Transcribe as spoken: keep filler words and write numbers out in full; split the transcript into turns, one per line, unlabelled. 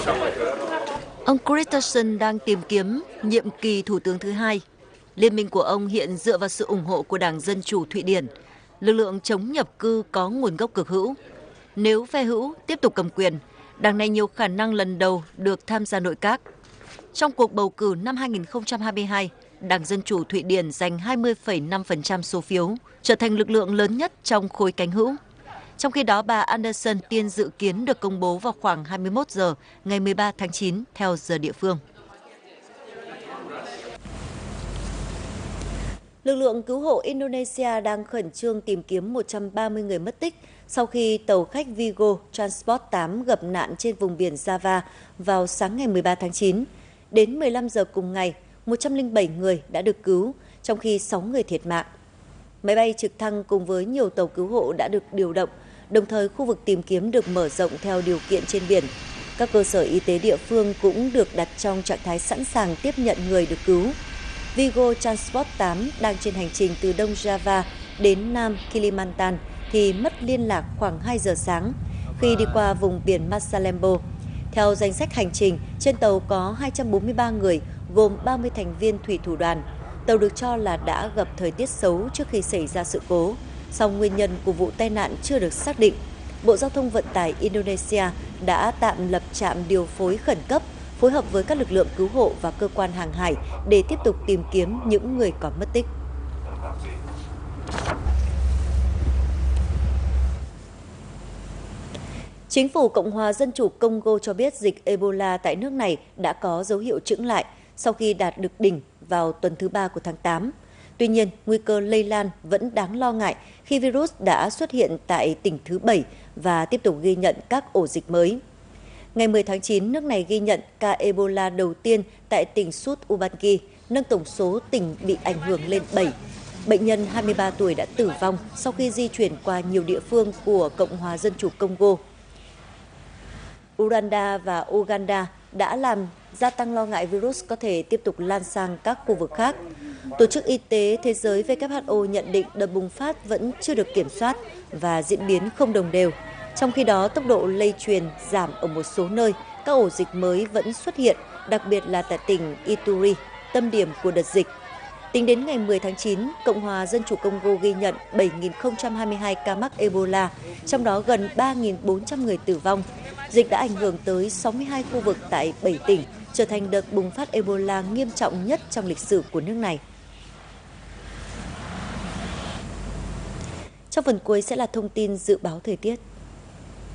Ông Christensen đang tìm kiếm nhiệm kỳ thủ tướng thứ hai. Liên minh của ông hiện dựa vào sự ủng hộ của Đảng Dân Chủ Thụy Điển, lực lượng chống nhập cư có nguồn gốc cực hữu. Nếu phe hữu tiếp tục cầm quyền, đảng này nhiều khả năng lần đầu được tham gia nội các. Trong cuộc bầu cử năm hai nghìn không trăm hai mươi hai, Đảng Dân Chủ Thụy Điển giành hai mươi phẩy năm phần trăm số phiếu, trở thành lực lượng lớn nhất trong khối cánh hữu. Trong khi đó, bà Anderson tiên dự kiến được công bố vào khoảng hai mươi mốt giờ ngày mười ba tháng chín theo giờ địa phương. Lực lượng cứu hộ Indonesia đang khẩn trương tìm kiếm một trăm ba mươi người mất tích sau khi tàu khách Vigo Transport tám gặp nạn trên vùng biển Java vào sáng ngày mười ba tháng chín. Đến mười lăm giờ cùng ngày, một trăm lẻ bảy người đã được cứu, trong khi sáu người thiệt mạng. Máy bay trực thăng cùng với nhiều tàu cứu hộ đã được điều động, đồng thời khu vực tìm kiếm được mở rộng theo điều kiện trên biển. Các cơ sở y tế địa phương cũng được đặt trong trạng thái sẵn sàng tiếp nhận người được cứu. Vigo Transport tám đang trên hành trình từ Đông Java đến Nam Kalimantan thì mất liên lạc khoảng hai giờ sáng khi đi qua vùng biển Masalembo. Theo danh sách hành trình, trên tàu có hai trăm bốn mươi ba người, gồm ba mươi thành viên thủy thủ đoàn. Tàu được cho là đã gặp thời tiết xấu trước khi xảy ra sự cố, song nguyên nhân của vụ tai nạn chưa được xác định. Bộ Giao thông Vận tải Indonesia đã tạm lập trạm điều phối khẩn cấp, phối hợp với các lực lượng cứu hộ và cơ quan hàng hải để tiếp tục tìm kiếm những người còn mất tích. Chính phủ Cộng hòa Dân chủ Congo cho biết dịch Ebola tại nước này đã có dấu hiệu chững lại sau khi đạt được đỉnh vào tuần thứ ba của tháng tám. Tuy nhiên, nguy cơ lây lan vẫn đáng lo ngại khi virus đã xuất hiện tại tỉnh thứ bảy và tiếp tục ghi nhận các ổ dịch mới. Ngày mười tháng chín, nước này ghi nhận ca Ebola đầu tiên tại tỉnh Sud Ubangi, nâng tổng số tỉnh bị ảnh hưởng lên bảy. Bệnh nhân hai mươi ba tuổi đã tử vong sau khi di chuyển qua nhiều địa phương của Cộng hòa Dân chủ Congo. Rwanda và Uganda đã làm gia tăng lo ngại virus có thể tiếp tục lan sang các khu vực khác. Tổ chức Y tế Thế giới W H O nhận định đợt bùng phát vẫn chưa được kiểm soát và diễn biến không đồng đều. Trong khi đó, tốc độ lây truyền giảm ở một số nơi, các ổ dịch mới vẫn xuất hiện, đặc biệt là tại tỉnh Ituri, tâm điểm của đợt dịch. Tính đến ngày mười tháng chín, Cộng hòa Dân chủ Congo ghi nhận bảy nghìn không trăm hai mươi hai ca mắc Ebola, trong đó gần ba nghìn bốn trăm người tử vong. Dịch đã ảnh hưởng tới sáu mươi hai khu vực tại bảy tỉnh, trở thành đợt bùng phát Ebola nghiêm trọng nhất trong lịch sử của nước này. Trong phần cuối sẽ là thông tin dự báo thời tiết.